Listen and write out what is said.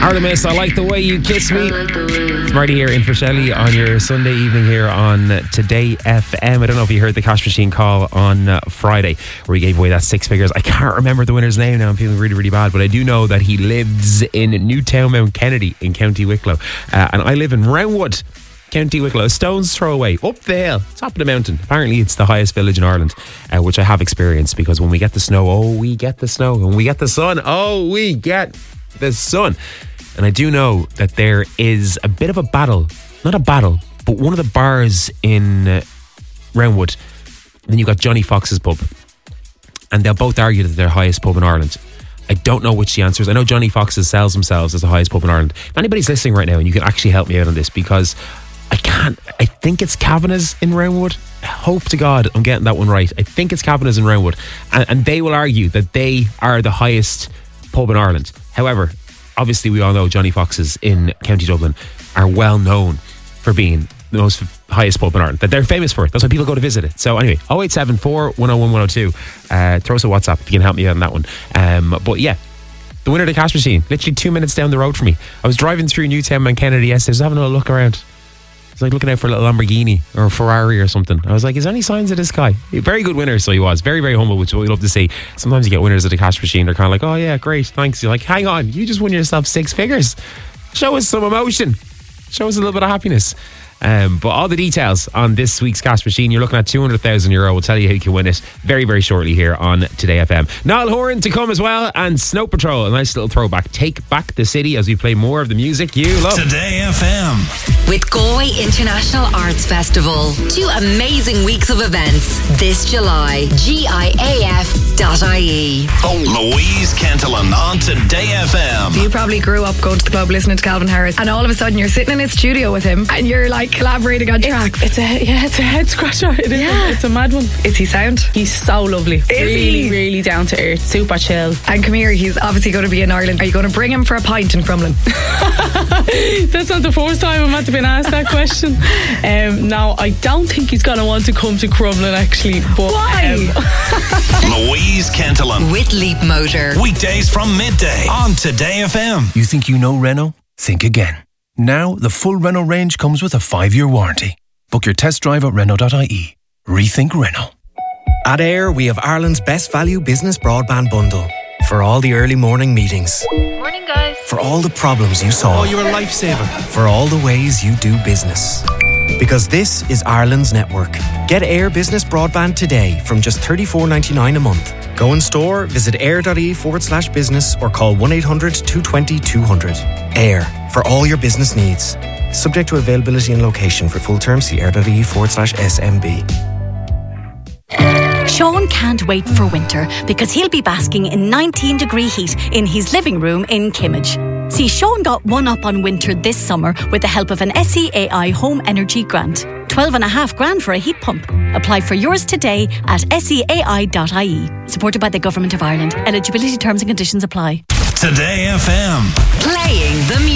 Artemis, I like the way you kiss me. It's Marty here in for Shelley on your Sunday evening here on Today FM. I don't know if you heard the Cash Machine call on Friday where he gave away that six figures. I can't remember the winner's name now. I'm feeling really, really bad, but I do know that he lives in Newtown Mount Kennedy in County Wicklow. And I live in Roundwood, County Wicklow, a stone's throw away, up the hill, top of the mountain. Apparently it's the highest village in Ireland, which I have experienced, because when we get the snow, we get the snow. When we get the sun, we get the sun. And I do know that there is a bit of a battle, not a battle, but one of the bars in Roundwood, then you've got Johnny Fox's pub, and they'll both argue that they're the highest pub in Ireland. I don't know which the answer is. I know Johnny Fox's sells themselves as the highest pub in Ireland. If anybody's listening right now and you can actually help me out on this, because I think it's Kavanagh's in Roundwood. I hope to God I'm getting that one right. I think it's Kavanagh's in Roundwood, and they will argue that they are the highest pub in Ireland. However, obviously we all know Johnny Fox's in County Dublin are well known for being the most highest pub in Ireland, that they're famous for it. That's why people go to visit it. So anyway, 0874 101 102. Throw us a WhatsApp if you can help me out on that one. But yeah, the winner of the Cash Machine, literally 2 minutes down the road from me. I was driving through Newtown Mount Kennedy yesterday, just having a look around. It's like looking out for a little Lamborghini or a Ferrari or something. I was like, is there any signs of this guy? Very good winner, so he was. Very, very humble, which is what we love to see. Sometimes you get winners at the Cash Machine, they're kind of like, oh yeah, great, thanks. You're like, hang on, you just won yourself six figures. Show us some emotion. Show us a little bit of happiness. But all the details on this week's Cash Machine, you're looking at €200,000. We'll tell you how you can win it very, very shortly here on Today FM. Niall Horan to come as well, and Snow Patrol, a nice little throwback. Take Back the City as we play more of the music you love. Today FM. With Galway International Arts Festival. 2 amazing weeks of events this July. GIAF.ie. Louise Kentelan on Today FM. You probably grew up going to the pub listening to Calvin Harris, and all of a sudden you're sitting in his studio with him and you're like collaborating on tracks. It's a head scratcher. It is. Yeah. It's a mad one. Is he sound? He's so lovely. Really, really down to earth. Super chill. And come here, he's obviously going to be in Ireland. Are you going to bring him for a pint in Crumlin? That's not the first time I'm been asked that question. No, I don't think he's going to want to come to Crumlin actually. But why? Louise Kentelan. With Leap Motor. Weekdays from midday on Today FM. You think you know Renault? Think again. Now, the full Renault range comes with a 5-year warranty. Book your test drive at Renault.ie. Rethink Renault. At Air, we have Ireland's best value business broadband bundle. For all the early morning meetings. Morning, guys. For all the problems you solve. Oh, you're a lifesaver. For all the ways you do business. Because this is Ireland's network. Get Air Business Broadband today from just $34.99 a month. Go in store, visit air.ie/business or call 1-800-220-200. Air, for all your business needs. Subject to availability and location. For full terms, see air.ie/SMB. Sean can't wait for winter because he'll be basking in 19-degree heat in his living room in Kimmage. See, Sean got one up on winter this summer with the help of an SEAI Home Energy Grant. $12,500 for a heat pump. Apply for yours today at seai.ie. Supported by the Government of Ireland. Eligibility terms and conditions apply. Today FM. Playing the music.